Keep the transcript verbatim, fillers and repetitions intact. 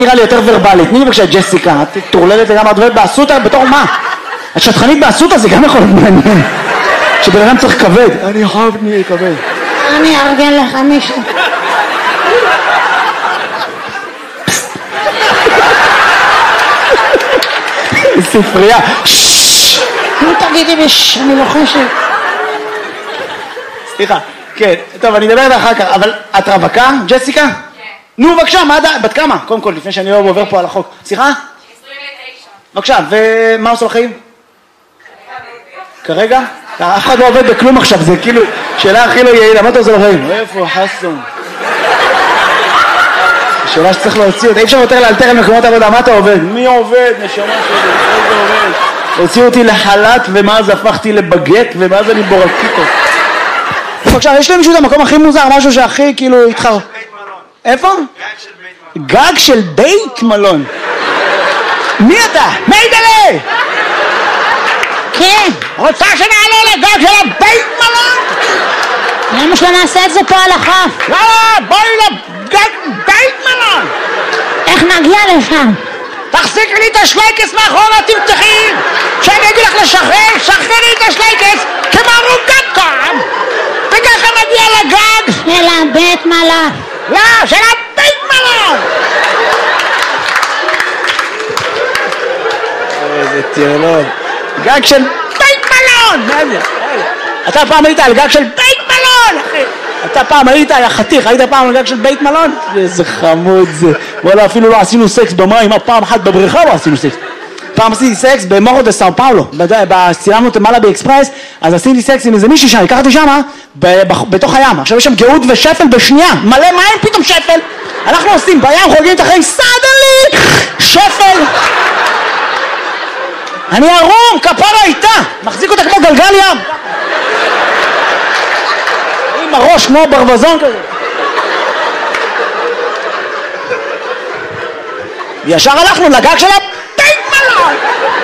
נראה לי יותר ורבלית. תני לי בבקשה ג'סיקה, את טורללת לגמרי, את עובדת באסותא בתור מה? את שטחנית באסותא, זה גם יכול להיות מעניין. שבן אדם צריך כבד. אני חייב נהיה כבד. אני ארגן לך מישהו. ספרייה. נו תגידי ביש, אני לוחשת. סליחה, כן, טוב, אני אדבר אחר כך, אבל את רווקה, ג'סיקה? כן. נו, בבקשה, מה עדיין? בת כמה? קודם כל, לפני שאני לא עובר פה על החוק. סליחה? עשרים ותשע. בבקשה, ומה עושה לחיים? כרגע? אף אחד לא עובד בכלום עכשיו, זה כאילו, שאלה הכי לא יעילה, מה אתה עושה לחיים? איפה חסון? שאלה שצריך להוציא אותה, אי אפשר יותר לאלתר על מקומות עבודה, מה אתה עובד? מי עובד? נשמה שלי, איזה עובד? הוציאו אותי לחל"ת ומאז הפכתי לבגט ומאז אני בורקיטו. בבקשה, יש למישהו את המקום הכי מוזר, משהו שהכי כאילו התחר... איפה? גג של בית מלון. מי אתה? מיידלה! כן, רוצה שנעלה לגג של הבית מלון? למה שלא נעשה את זה פה על החוף? יאללה, בואי לגג בית מלון! איך נגיע לשם? תחזיקי לי את השלייקס מאחורה, תמתחי! שאני אגיד לך לשחרר, שחררי את השלייקס כמו רוגטקום! וככה נגיע לגג! של הבית מלון. לא, של הבית מלון! איזה טיונות. גג של בית מלון! אתה פעם היית על גג של בית מלון, אחי! אתה פעם היית, היה חתיך, היית פעם על גג של בית מלון? איזה חמוד זה. וואלה, אפילו לא עשינו סקס במים, פעם אחת בבריכה לא עשינו סקס. פעם עשיתי סקס במורו דה סאו פאולו, צילמנו את מלאבי אקספרס, אז עשיתי סקס עם איזה מישהי שם, הכרתי שמה, בתוך הים. עכשיו יש שם גאות ושפל בשנייה, מלא מים, פתאום שפל. אנחנו עושים בים, חוגגים את החיים, סדלי, שפל. אני ערום, כפרה איתה, מחזיק אותה כמו גלגל ים. עם הראש כמו ברווזון כזה. ישר הלכנו לגג של הבית מלון.